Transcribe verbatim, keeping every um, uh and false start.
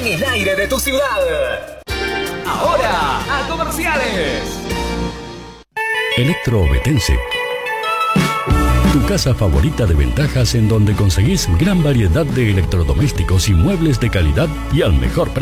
en el aire de tu ciudad. Ahora, a comerciales. Electroovetense. Tu casa favorita de ventajas en donde conseguís gran variedad de electrodomésticos y muebles de calidad y al mejor precio.